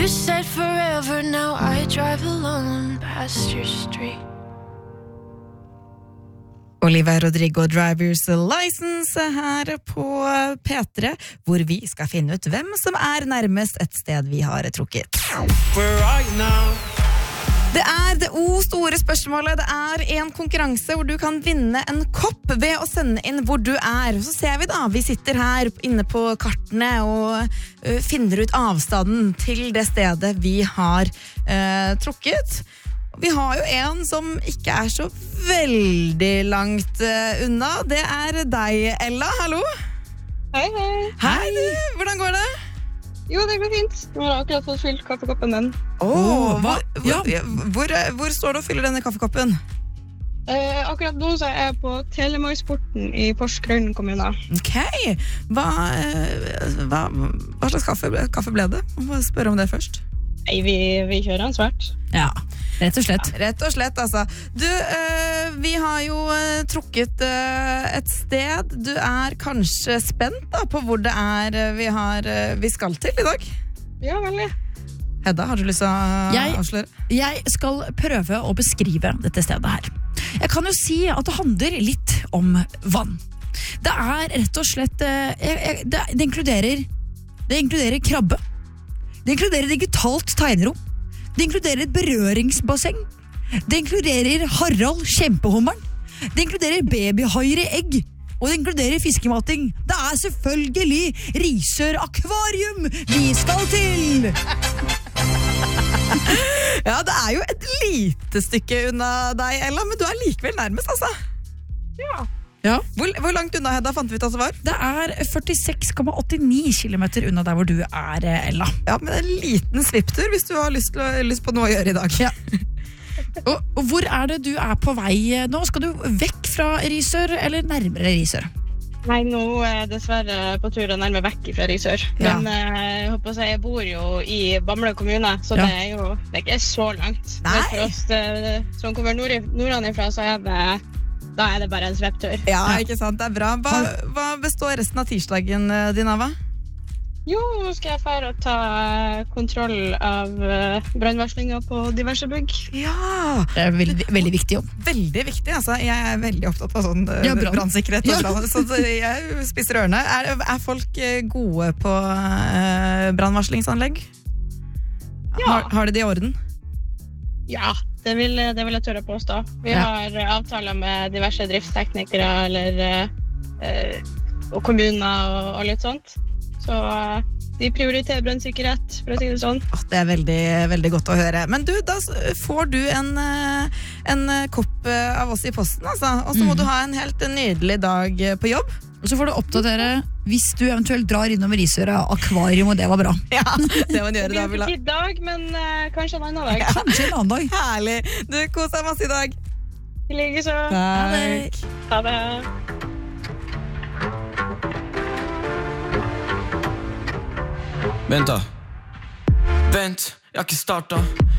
You said forever, now I drive alone past your street. Olivia Rodrigo Drivers License her på P3, hvor vi skal finne ut hvem som nærmest et sted vi har trukket. Det det store spørsmålet. Det en konkurranse hvor du kan vinne en kopp ved å sende inn hvor du Så ser vi da, vi sitter her inne på kartene og finner ut avstanden til det stedet vi har trukket. Vi har jo en som ikke så veldig langt unna. Det deg, Ella. Hallo? Hei, hei. Hei, du. Hvordan går det? Jo, det går fint. Nå har jeg akkurat fått fylt kaffekoppen min. Hvor står du og fyller denne kaffekoppen? Akkurat nå så jeg på Telemarksporten i Porsgrunn kommune. Ok. Hva slags kaffe ble det? Må spørre om det først. Nei, vi kjører en svart. Ja, rett og slett. Ja, rett og slett, altså. Du, vi har jo trukket et sted. Du kanskje spent da, på hvor det vi skal til i dag? Ja, veldig. Hedda, har du lyst til å avsløre? Jeg skal prøve å beskrive dette stedet her. Jeg kan jo si at det handler litt om vann. Det rett og slett, det inkluderer krabbe. Det inkluderer digitalt tegnerom. Det inkluderer et berøringsbasseng. Det inkluderer Harald kjempehummeren. Det inkluderer babyhaier i egg. Og det inkluderer fiskemating. Det selvfølgelig Risør Akvarium vi skal til! Ja, det jo et lite stykke unna deg, Ella, men du likevel nærmest, altså. Ja. Ja. Hvor langt unna, Hedda, fant vi ut at det var? Det 46,89 kilometer unna der hvor du Ella. Ja, men en liten svipptur hvis du har lyst på noe å gjøre i dag. Ja. og hvor det du på vei nå? Skal du vekk fra Risør, eller nærmere Risør? Nei, nå dessverre på tur å nærme vekk fra Risør. Ja. Men jeg håper å si, jeg bor jo i Bamble kommune, så Ja. det ikke så langt. Nei. Men for oss som kommer nordanifra, så da det bare en svepptur. Ja, ikke sant, det bra. Hva består resten av tirsdagen din av? Jo, nå skal jeg fære å ta kontroll av brannvarslinger på diverse bygg. Ja, Det veldig, veldig viktig jobb. veldig viktig, altså. Jeg veldig opptatt av sånn Ja, brann. brannsikkerhet og Ja. brann, så jeg spisser ørene. Folk gode på brannvarslingsanlegg? Ja. Har de det i orden? Ja, det vil jeg tørre påstå. Vi Ja. har avtaler med diverse driftsteknikere og kommuner og litt sånt. Så de prioriterer brannsikkerhet, for å si det sånn. Det veldig, veldig godt å høre. Men du, da får du en kopp av oss i posten, altså. Og så må du ha en helt nydelig dag på jobb. Og så får du oppdatere hvis du eventuelt drar innom Risør Akvarium, og det var bra. Ja, det må du gjøre Det da. blir ikke i dag, men kanskje en annen dag. Kanskje en annen dag. Herlig. Du, kos deg masse i dag. I like så. Takk. Ha det. Vent, jeg har ikke startet.